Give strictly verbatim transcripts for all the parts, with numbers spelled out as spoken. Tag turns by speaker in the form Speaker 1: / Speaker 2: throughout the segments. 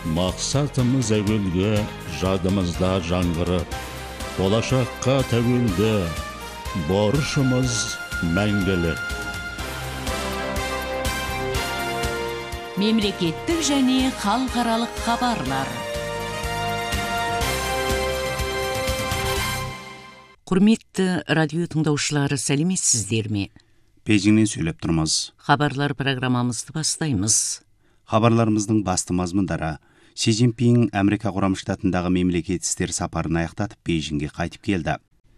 Speaker 1: Мақсатымыз әуелгі, жадымызда жаңғырып, болашаққа тәуелді, борышымыз мәңгілік.
Speaker 2: Мемлекеттік және халықаралық хабарлар. Құрметті радио тыңдаушылары, сәлеметсіздер ме?
Speaker 3: Бейжіңнен сөйлеп тұрмыз.
Speaker 2: Хабарлар программамызды бастаймыз.
Speaker 3: Хабарларымыздың басты мазмұндары: Си Цзиньпин Америка Құрама Штатындағы мемлекеттік істер сапарын аяқтатып Бейжіңге қайтып келді.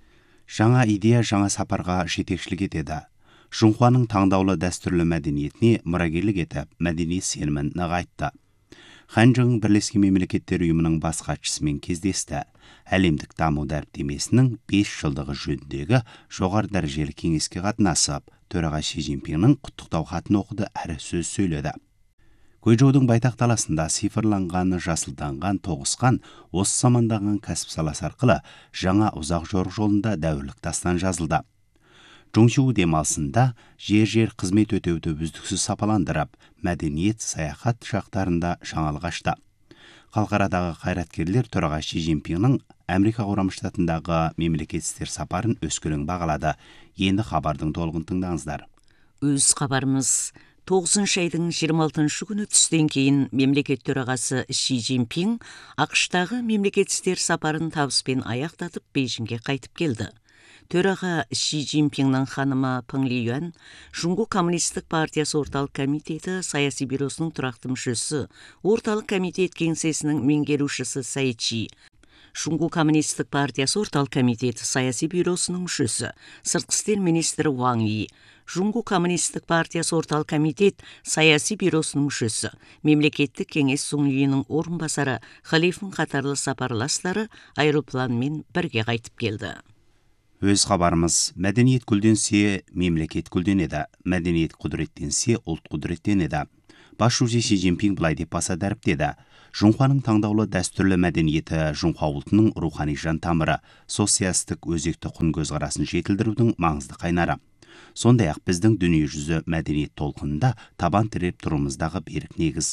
Speaker 3: Жаңа идея жаңа сапарға жетекшілік етеді. Жунхуаның таңдаулы дәстүрлі мәдениетіне мұрагерлік етіп, мәдени сенімін нығайтты. Ханчжың Бірлескен Мемлекеттер ұйымының бас хатшысымен кездесті. Әлемдік даму дәріптемесінің бес жылдығы жөніндегі жоғары дәрежелі кеңеске қатынасып, төраға Си Цзиньпиннің құттықтау хатын оқыды әрі сөз сөйледі. Гуйчжоудың байтақ даласында цифрланған, жасылданған, тоғысқан, осы замандаған кәсіп саласы арқылы жаңа ұзақ жорық жолында дәуірлік дастан жазылды. Чжонгшу демалысында жер-жер қызмет өтеуді үздіксіз сапаландырып, мәдениет, саяхат шақтарында жаңалық ашты. Халықарадағы қайраткерлер төраға Си Цзиньпиннің Америка Құрама Штатындағы мемлекеттік істер сапарын өскелең бағалады. Енді хабардың толығын тыңдаңыздар.
Speaker 2: Өз хабарымыз: тоғызыншы айдың жиырма алтыншы күні түстен кейін мемлекет төрағасы Си Цзиньпин ақш-тағы мемлекеттік істер сапарын табыспен аяқтатып Бейжіңге қайтып келді. Төраға Си Цзиньпиннің ханымы Пeng Лиюань, Жуңгу коммунистік партиясы орталық комитеті саяси бюросының тұрақты мүшесі, орталық комитет кеңсесінің меңгерушісі Цай Чи, Жуңгу коммунистік партиясы орталық комитеті саяси бюросының мүшесі, сыртқы істер министрі Ван Yi, Жуңгу коммунистік партиясы орталық комитет саяси бюросының мүшесі, мемлекеттік кеңес Суньюнің орынбасары Халифың қатарлы сапарластары аэропланмен бірге қайтып келді.
Speaker 3: Өз хабарымыз: мәдениет гүлденсе, мемлекет гүлденеді, мәдениет құдіреттенсе, ұлт құдіреттенеді. Бас жүлде Си Цзиньпин былай деп баса дәріптеді: Жунхуаның таңдаулы дәстүрлі мәдениеті Жунхуа ұлтының рухани жан тамыры, социалистік өзекті құн көзқарасын жетілдірудің маңызды қайнары. Сондай-ақ біздің дүниежүзі мәдениет толқынында табан тіреп тұрымыздағы берік негіз.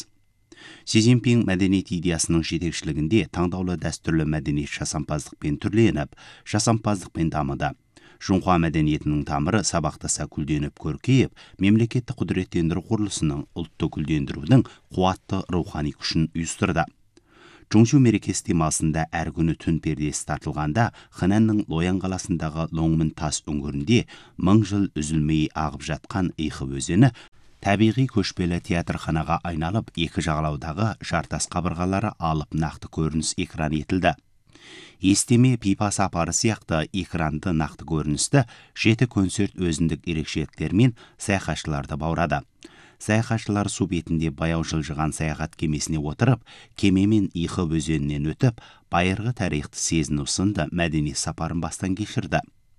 Speaker 3: Си Цзиньпин мәдениет идеясының жетекшілігінде таңдаулы дәстүрлі мәдениет жасампаздықпен түрленіп, жасампаздықпен дамыды. Жунхуа мәдениетінің тамыры сабақтаса гүлденіп көркейіп, мемлекетті құдіреттендіру құрылысының, ұлтты гүлдендірудің қуатты рухани күшін ұйыстырды. Чжонгшу мерекесі демалысында әр күні түн пердесі тартылғанда, Хэнанның Лоян қаласындағы Лоңмын тас үңгірінде мың жыл үзілмей ағып жатқан Ихы өзені табиғи көшпелі театрханаға айналып, екі жағалаудағы жартас қабырғалары алып нақты көрініс экран етілді. Естеме, пипа сапары сияқты экранды нақты көріністі жеті концерт өзіндік ерекшеліктермен саяхатшыларды баурады. Саяхатшылар су бетінде баяу жылжыған саяхат кемесіне отырып, кемемен Ихы өзенінен өтіп, байырғы тарихты сезіну сынды мәдени сапарын бастан кешірді.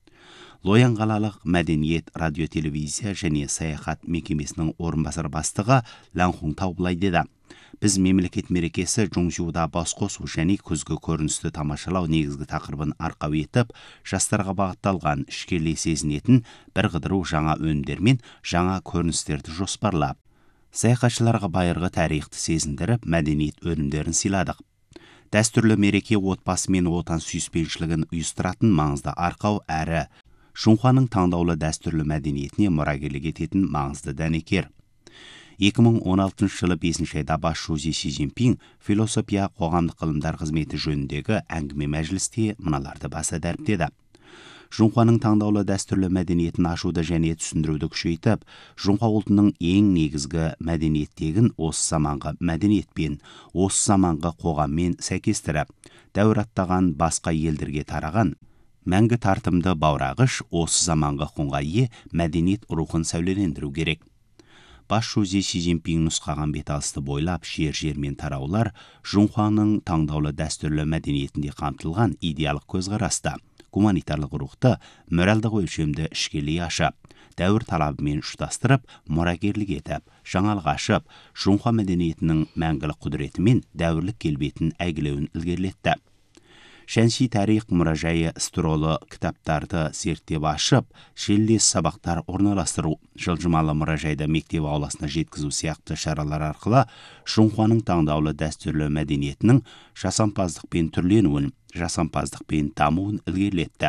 Speaker 3: Лоян қалалық мәдениет, радио, телевизия және саяхат мекемесінің орынбасар бастығы Лан Хунтау былай деді: Біз мемлекет мерекесі Чжонгшуда бас қосу және күзгі көріністі тамашалау негізгі тақырыбын арқау етіп, жастарға бағытталған, ішкерлей сезінетін бір қыдыру жаңа өнімдер мен жаңа көріністерді жоспарлап, саяхатшыларға байырғы тарихты сезіндіріп, мәдениет өнімдерін сыйладық. Дәстүрлі мереке отбасы мен отан сүйіспеншілігін ұйыстыратын маңызды арқау әрі Жунхуаның таңдаулы дәстүрлі мәдениетіне мұрагерлік ететін маңызды дәнекер. екі мың он алтыншы жылы бесінші айда бас жүлде Си Цзиньпин философия қоғамдық ғылымдар қызметі жөніндегі әңгіме мәжілісте мыналарды баса дәріптеді. Жунхуаның таңдаулы дәстүрлі мәдениетін ашуды және түсіндіруді күшейтіп, Жунхуа ұлтының ең негізгі мәдениеттегін осы заманғы мәдениетпен, осы заманғы қоғаммен сәйкестіріп, дәуір аттаған басқа елдерге тараған мәңгі тартымды баурағыш осы заманғы құнға ие мәдениет рухын сәулелендіру керек. Бас жүлде Си Цзиньпин нұсқаған беталысты бойлап жер-жермен тараулар Жунхуаның таңдаулы дәстүрлі мәдениетінде қамтылған идеялық көзқараста гуманитарлық рухты моральдық өлшемді ішкелей ашып, дәуір талабымен ұштастырып, мұрагерлік етіп, жаңалық ашып, Жунхуа мәдениетінің мәңгілік құдіреті мен дәуірлік келбетін әйгілеуін ілгерілетті. Шәнши тарих мұражайы стуролы кітаптарды зерттеп ашып, желілес сабақтар орналастыру, жылжымалы мұражайды мектеп ауласына жеткізу сияқты шаралар арқылы Шунхуаның таңдаулы дәстүрлі мәдениетінің жасампаздықпен түрленуін, жасампаздықпен дамуын ілгерілетті.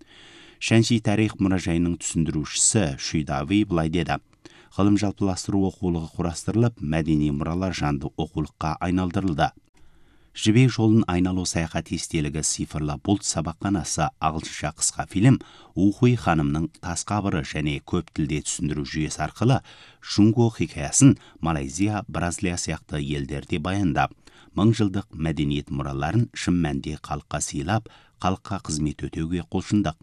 Speaker 3: Шәнши тарих мұражайының түсіндірушісі Шуйдави былай деді: ғылым жалпыластыру оқулығы құрастырылып, мәдени мұралар жанды оқулыққа айналдырылды. Жібек жолын айналу саяхат естелігі цифрлы бұлт сабақханасы, ағылшынша қысқа фильм, Ухуй ханымның тас қабыры және көп тілде түсіндіру жүйесі арқылы Шунго хикаясын Малайзия, Бразилия сияқты елдерде баяндап, мың жылдық мәдениет мұраларын шын мәнде халыққа сыйлап, халыққа қызмет өтеуге құлшындық.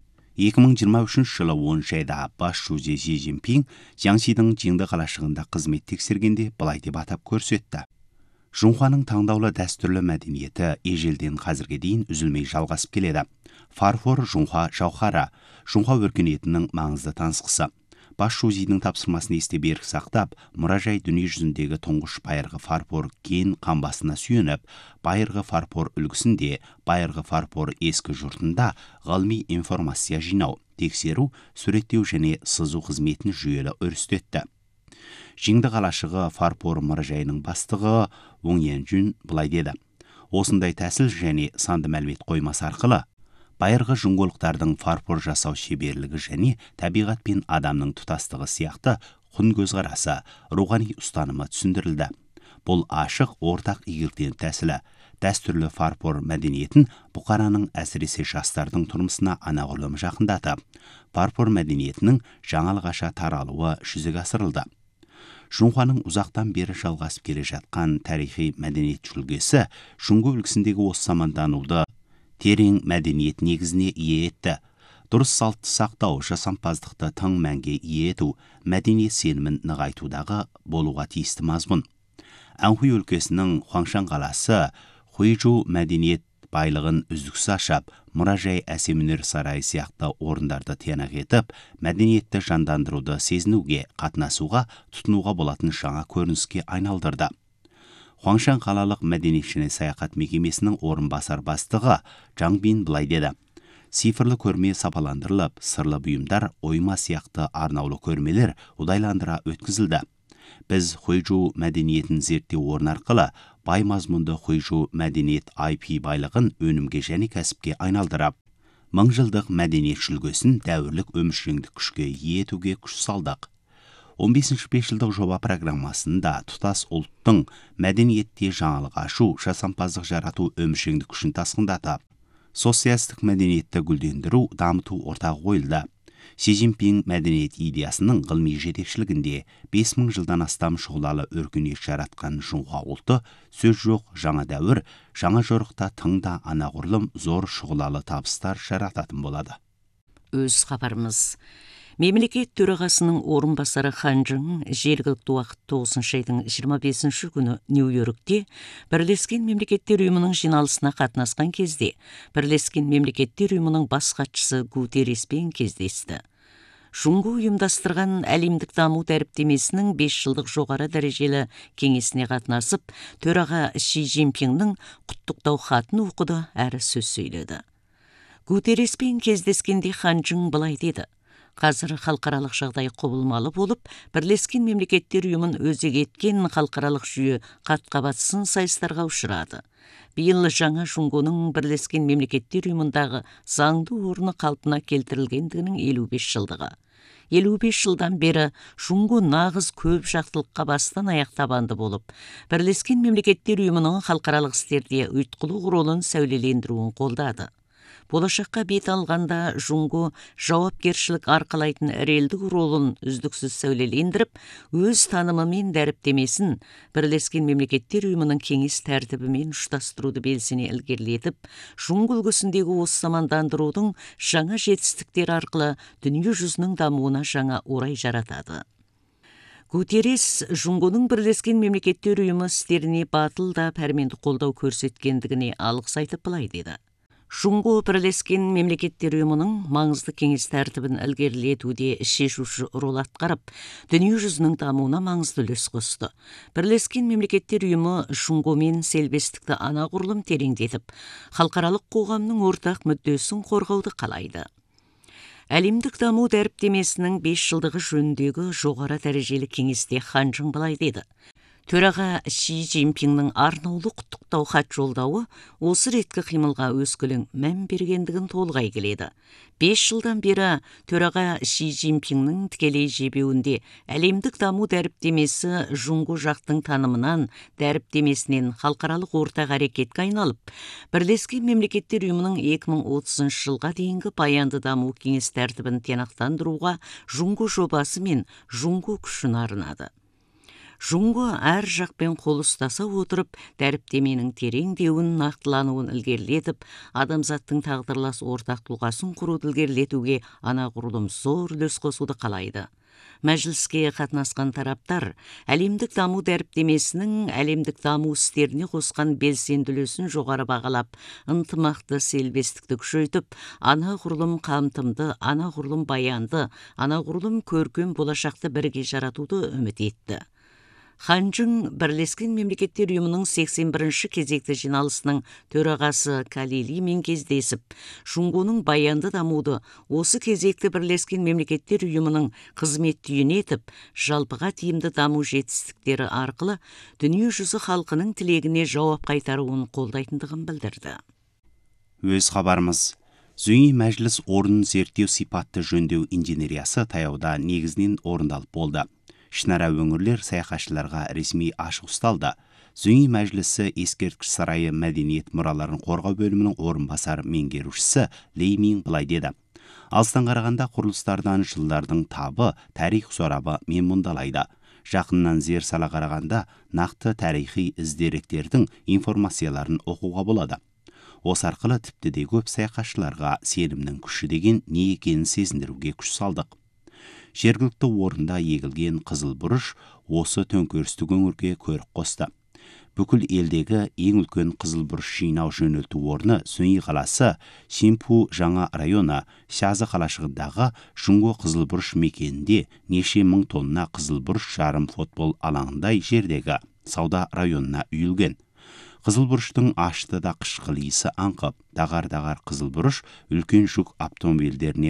Speaker 3: екі мың жиырма үшінші жылы оныншы айда бас шузи Си Цзиньпин Jiangxiдің Жиңді қалашығында қызмет тексергенде былай деп атап көрсетті: Шунхуаның таңдаулы дәстүрлі мәдениеті ежелден қазірге дейін үзілмей жалғасып келеді. Фарфор Шунхуа жауһары, Шунхуа өркениетінің маңызды танысқысы. Бас шузидің тапсырмасын есте берік сақтап, мұражай дүние жүзіндегі тұңғыш байырғы фарфор кен қамбасына сүйеніп, байырғы фарфор үлгісінде, байырғы фарфор ескі жұртында ғылыми информация жинау, тексеру, суреттеу және сызу қызметін жүйелі өрістетті. Жиңді қалашығы фарфор мұражайының бастығы Вон Янжун былай деді: осындай тәсіл және санды мәлімет қоймасы арқылы байырғы жунголықтардың фарфор жасау шеберлігі және табиғат пен адамның тұтастығы сияқты құн көзқарасы, рухани ұстанымы түсіндірілді. Бұл ашық ортақ игіліктен тәсілі, дәстүрлі фарфор мәдениетін бұқараның әсіресе жастардың тұрмысына анағұрлым жақындатып, фарфор мәдениетінің жаңалғаша таралуы жүзеге асырылды. Шунхуаның ұзақтан бері жалғасып келе жатқан тарихи мәдениет жүлгесі Шунго үлгісіндегі осы замандануды терең мәдениет негізіне ие етті. Дұрыс салтты сақтау, жасампаздықты тың мәнге ие ету, мәдениет сенімін нығайтудағы болуға тиісті мазмұн. Анхуй өлкесінің Хуаңшан қаласы Хуйжу мәдениет байлығын үздіксіз ашып, мұражай, әсем өнер сарайы сияқты орындарды тиянақ етіп, мәдениетті жандандыруды сезінуге, қатынасуға, тұтынуға болатын жаңа көрініске айналдырды. Хуаңшан қалалық мәдениет және саяхат мекемесінің орынбасар бастығы Жаңбин былай деді: цифрлы көрме сапаландырылып, сырлы бұйымдар, ойма сияқты арнаулы көрмелер удайландыра өткізілді. Біз Хуйжу мәдениетін зерттеу орын арқылы бай мазмұнды Хуйжу мәдениет ай пи байлығын өнімге және кәсіпке айналдырып, мың жылдық мәдениет жүлгесін дәуірлік өміршеңдік күшке ие етуге күш салдық. он бесінші бесжылдық жоба программасында тұтас ұлттың мәдениетте жаңалық ашу, жасампаздық жарату өміршеңдік күшін тасқындатып, социалистік мәдениетті гүлдендіру, дамыту ортақ қойылды. Си Цзиньпин мәдениет идеясының ғылыми жетекшілігінде бес мың жылдан астам шұғылалы өркениет жаратқан Шунхуа ұлты сөз жоқ жаңа дәуір, жаңа жорықта тыңда анағұрлым зор шұғылалы табыстар жарататын болады.
Speaker 2: Өз хабарымыз. Мемлекет төрағасының орынбасары Хан Чжың жергілікті уақыт тоғызыншы айдың жиырма бесінші күні Нью-Йоркте Бірлескен Мемлекеттер ұйымының жиналысына қатынасқан кезде Бірлескен Мемлекеттер ұйымының бас хатшысы Гутерреспен кездесті. Шунго ұйымдастырған әлемдік даму дәріптемесінің бес жылдық жоғары дәрежелі кеңесіне қатынасып, төраға Си Цзиньпиннің құттықтау хатын оқыды әрі сөз сөйледі. Гутерреспен кездескенде Хан Чжың былай деді: қазір халықаралық жағдай құбылмалы болып, Бірлескен Мемлекеттер ұйымын өзек еткен халықаралық жүйе қат-қабатсыз сайыстарға ұшырады. Биыл жаңа Шунгоның Бірлескен Мемлекеттер ұйымындағы заңды орны қалпына келтірілгендігінің елу бес жылдығы. елу бес жылдан бері Шунго нағыз көп жақтылыққа бастан аяқ табанды болып, Бірлескен Мемлекеттер ұйымының халықаралық істерде ұйытқылы ролын сәулелендіруін қолдады. Болашаққа бет алғанда Шунго жауапкершілік арқалайтын релдік ролын үздіксіз сәулелендіріп, өз танымы мен дәріптемесін Бірлескен Мемлекеттер ұйымының кеңес тәртібімен ұштастыруды белсене ілгерілетіп, Шунго үлгісіндегі осы замандандырудың жаңа жетістіктері арқылы дүние жүзінің дамуына жаңа орай жаратады. Гутеррес Шунгоның Бірлескен Мемлекеттер ұйымы істеріне батыл да пәрменді қолдау көрсеткендігіне алғыс айтып былай деді: Жунго Бірлескен Мемлекеттер Ұйымының маңызды кеңес тәртібін ілгерілетуде шешуші рол атқарып, дүние жүзінің дамуына маңызды үлес қосты. Бірлескен Мемлекеттер Ұйымы Жунгомен селбестікті анағұрлым тереңдетіп, халықаралық қоғамның ортақ мүддесін қорғауды қалайды. Әлемдік даму дәріптемесінің бес жылдығы жөніндегі жоғары дәрежелі кеңесте Хан Чжың былай деді. Төраға Ши Цзиньпиннің арнаулы құттықтау хат жолдауы осы реткі қимылға өскілің мән бергендігін толғай келеді. Бес жылдан бері төраға Ши Цзиньпиннің тікелей жебеуінде әлемдік даму дәріптемесі Жунго жақтың танымынан, дәріптемесінен халықаралық ортақ әрекетке айналып, Бірлескен Мемлекеттер Ұйымының екі мың отызыншы жылға дейінгі баянды даму кеңес тәртібін тиянақтандыруға Жунго жобасы мен Жунго күшін арнады. Жунго әр жақпен қол ұстаса отырып, дәріптеменің тереңдеуін, нақтылануын ілгерілетіп, адамзаттың тағдырлас ортақ тұлғасын құруды ілгерілетуге анағұрлым зор үлес қосуды қалайды. Мәжіліске қатынасқан тараптар әлемдік даму дәріптемесінің әлемдік даму істеріне қосқан белсенді үлесін жоғары бағалап, ынтымақты селбестікті күшейтіп, анағұрлым қамтымды, анағұрлым баянды, анағұрлым көркем болашақты бірге жаратуды үміт етті. Хан Чжың Бірлескен Мемлекеттер Ұйымының сексен бірінші кезекті жиналысының төрағасы Калилимен кездесіп, Жунгоның баянды дамуды осы кезекті Бірлескен Мемлекеттер Ұйымының қызмет түйін етіп, жалпыға тиімді даму жетістіктері арқылы дүние жүзі халқының тілегіне жауап қайтаруын қолдайтындығын білдірді.
Speaker 3: Өз хабарымыз. Зүйни мәжіліс орнын зерттеу сипатты жөндеу инженериясы таяуда негізінен орындалып болды. Ішінара өңірлер саяхатшыларға ресми ашық ұсталды. Зүйни мәжілісі ескерткіш сарайы мәдениет мұраларын қорғау бөлімінің орынбасар меңгерушісі Ли Мин былай деді. Алыстан қарағанда құрылыстардан жылдардың табы, тарих сорабы менмұндалайды. Жақыннан зер сала қарағанда нақты тарихи іздеректердің информацияларын оқуға болады. Осы арқылы тіпті де көп саяхатшыларға сенімнің күші деген не екенін сезіндіруге күш салдық. Жергілікті орында егілген қызыл бұрыш осы төңкерісті өңірге көрік қосты. Бүкіл елдегі ең үлкен қызыл бұрыш жинау жөнелту орны Зүйни қаласы Синпу жаңа районы Шазы қалашығындағы Жунго қызыл бұрыш мекенінде неше мың тонна қызыл бұрыш жарым футбол алаңындай жердегі сауда районына үйілген. Қызыл бұрыштың ашты да қышқыл иісі аңқып, дағар-дағар қызыл бұрыш үлкен жүк автомобильдеріне